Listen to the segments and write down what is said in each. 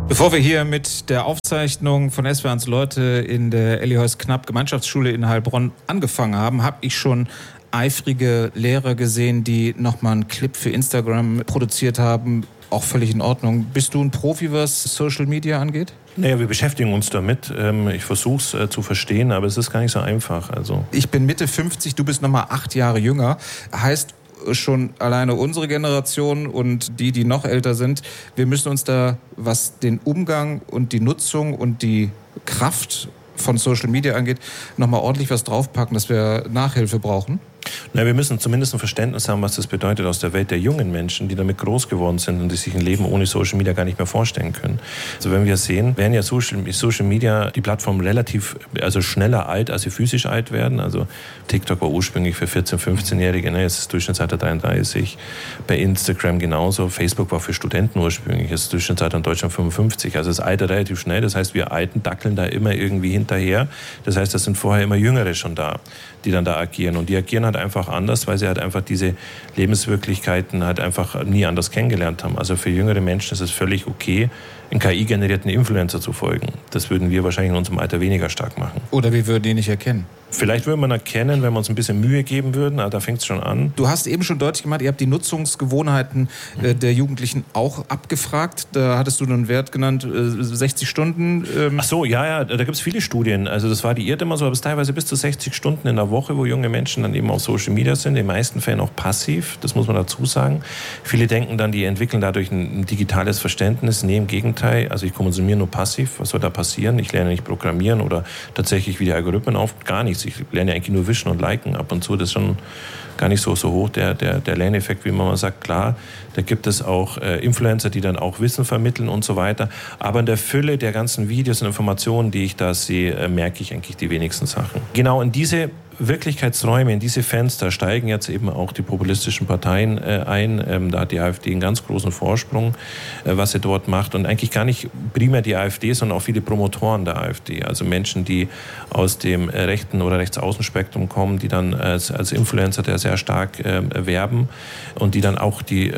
Bevor wir hier mit der Aufzeichnung von SWR1 Leute in der Elly Heuss-Knapp Gemeinschaftsschule in Heilbronn angefangen haben, habe ich schon eifrige Lehrer gesehen, die nochmal einen Clip für Instagram produziert haben. Auch völlig in Ordnung. Bist du ein Profi, was Social Media angeht? Naja, wir beschäftigen uns damit. Ich versuche es zu verstehen, aber es ist gar nicht so einfach. Ich bin Mitte 50, du bist nochmal 8 Jahre jünger. Heißt schon alleine unsere Generation und die noch älter sind, wir müssen uns da, was den Umgang und die Nutzung und die Kraft von Social Media angeht, nochmal ordentlich was draufpacken, dass wir Nachhilfe brauchen? Na, wir müssen zumindest ein Verständnis haben, was das bedeutet aus der Welt der jungen Menschen, die damit groß geworden sind und die sich ein Leben ohne Social Media gar nicht mehr vorstellen können. Also wenn wir sehen, werden ja Social Media, die Plattform relativ, schneller alt, als sie physisch alt werden. Also TikTok war ursprünglich für 14-, 15-Jährige, jetzt ist Durchschnittsalter 33. Bei Instagram genauso. Facebook war für Studenten ursprünglich, ist Durchschnittsalter in Deutschland 55. Also es altert relativ schnell. Das heißt, wir Alten dackeln da immer irgendwie hinterher. Das heißt, das sind vorher immer Jüngere schon da, die dann da agieren. Und die agieren halt einfach anders, weil sie halt einfach diese Lebenswirklichkeiten halt einfach nie anders kennengelernt haben. Also für jüngere Menschen ist es völlig okay, einen KI-generierten Influencer zu folgen. Das würden wir wahrscheinlich in unserem Alter weniger stark machen. Oder wir würden ihn nicht erkennen. Vielleicht würde man erkennen, wenn wir uns ein bisschen Mühe geben würden, aber da fängt es schon an. Du hast eben schon deutlich gemacht, ihr habt die Nutzungsgewohnheiten der Jugendlichen auch abgefragt. Da hattest du einen Wert genannt, 60 Stunden. Ach so, ja, da gibt es viele Studien. Also das variiert immer so, aber es ist teilweise bis zu 60 Stunden in der Woche, wo junge Menschen dann eben auf Social Media sind, in den meisten Fällen auch passiv, das muss man dazu sagen. Viele denken dann, die entwickeln dadurch ein digitales Verständnis. Nee, im Gegenteil, also ich konsumiere nur passiv. Was soll da passieren? Ich lerne nicht programmieren oder tatsächlich, wie die Algorithmen gar nichts. Ich lerne eigentlich nur wischen und liken ab und zu. Das ist schon gar nicht so hoch, der Lerneffekt, wie man mal sagt. Klar, da gibt es auch Influencer, die dann auch Wissen vermitteln und so weiter. Aber in der Fülle der ganzen Videos und Informationen, die ich da sehe, merke ich eigentlich die wenigsten Sachen. Genau in diese Wirklichkeitsräume, in diese Fenster steigen jetzt eben auch die populistischen Parteien ein. Da hat die AfD einen ganz großen Vorsprung, was sie dort macht. Und eigentlich gar nicht primär die AfD, sondern auch viele Promotoren der AfD. Also Menschen, die aus dem rechten oder Rechtsaußenspektrum kommen, die dann als Influencer der sehr stark werben und die dann auch die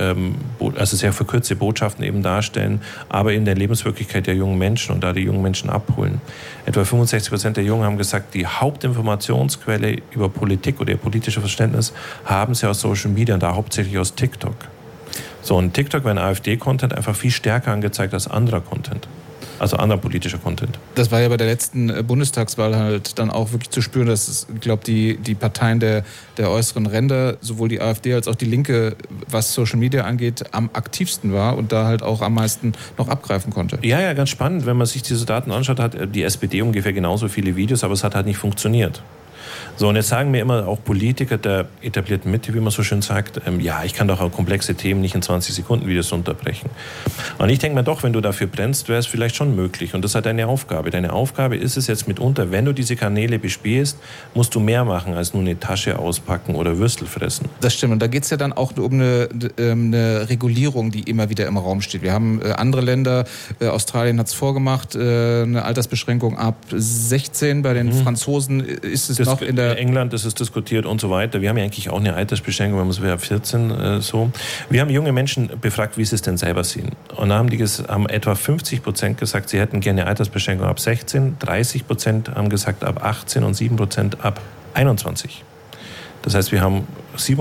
sehr verkürzte Botschaften eben darstellen, aber in der Lebenswirklichkeit der jungen Menschen und da die jungen Menschen abholen. Etwa 65% der Jungen haben gesagt, die Hauptinformationsquelle über Politik oder ihr politisches Verständnis haben sie aus Social Media und da hauptsächlich aus TikTok. So, und TikTok wird AfD-Content einfach viel stärker angezeigt als anderer Content. Also anderer politischer Content. Das war ja bei der letzten Bundestagswahl halt dann auch wirklich zu spüren, dass, ich glaube, die Parteien der äußeren Ränder, sowohl die AfD als auch die Linke, was Social Media angeht, am aktivsten war und da halt auch am meisten noch abgreifen konnte. Ja, ganz spannend. Wenn man sich diese Daten anschaut, hat die SPD ungefähr genauso viele Videos, aber es hat halt nicht funktioniert. So, und jetzt sagen mir immer auch Politiker der etablierten Mitte, wie man so schön sagt, ich kann doch auch komplexe Themen nicht in 20 Sekunden Videos unterbrechen. Und ich denke mir doch, wenn du dafür brennst, wäre es vielleicht schon möglich. Und das ist deine Aufgabe. Deine Aufgabe ist es jetzt mitunter, wenn du diese Kanäle bespielst, musst du mehr machen, als nur eine Tasche auspacken oder Würstel fressen. Das stimmt. Und da geht es ja dann auch um eine Regulierung, die immer wieder im Raum steht. Wir haben andere Länder, Australien hat es vorgemacht, eine Altersbeschränkung ab 16. Bei den Franzosen ist es noch in der England ist es diskutiert und so weiter. Wir haben ja eigentlich auch eine Altersbeschränkung, wenn man so ab 14 so. Wir haben junge Menschen befragt, wie sie es denn selber sehen. Und da haben etwa 50% gesagt, sie hätten gerne eine Altersbeschränkung ab 16, 30% haben gesagt ab 18 und 7% ab 21. Das heißt, wir haben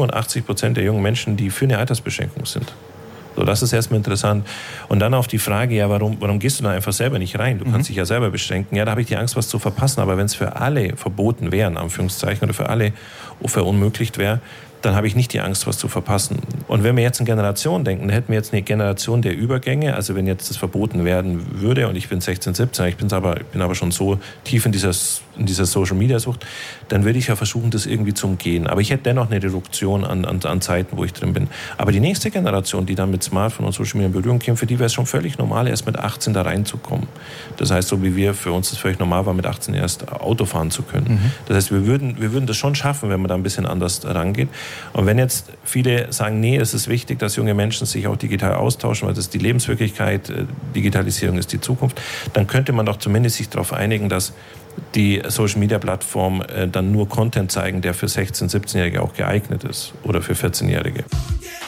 87% der jungen Menschen, die für eine Altersbeschränkung sind. So, das ist erstmal interessant. Und dann auf die Frage, ja, warum gehst du da einfach selber nicht rein? Du kannst dich ja selber beschränken. Ja, da habe ich die Angst, was zu verpassen. Aber wenn es für alle verboten wäre, in Anführungszeichen, oder für alle verunmöglicht wäre, dann habe ich nicht die Angst, was zu verpassen. Und wenn wir jetzt in Generationen denken, dann hätten wir jetzt eine Generation der Übergänge. Also wenn jetzt das verboten werden würde, und ich bin 16, 17, ich bin aber schon so tief in dieser Social-Media-Sucht, dann würde ich ja versuchen, das irgendwie zu umgehen. Aber ich hätte dennoch eine Reduktion an Zeiten, wo ich drin bin. Aber die nächste Generation, die dann mit Smartphone und Social Media in Berührung käme, für die wäre es schon völlig normal, erst mit 18 da reinzukommen. Das heißt, so wie für uns das völlig normal war, mit 18 erst Auto fahren zu können. Das heißt, wir würden das schon schaffen, wenn man da ein bisschen anders rangeht. Und wenn jetzt viele sagen, nee, es ist wichtig, dass junge Menschen sich auch digital austauschen, weil das ist die Lebenswirklichkeit, Digitalisierung ist die Zukunft, dann könnte man doch zumindest sich darauf einigen, dass die Social-Media-Plattformen dann nur Content zeigen, der für 16-, 17-Jährige auch geeignet ist oder für 14-Jährige.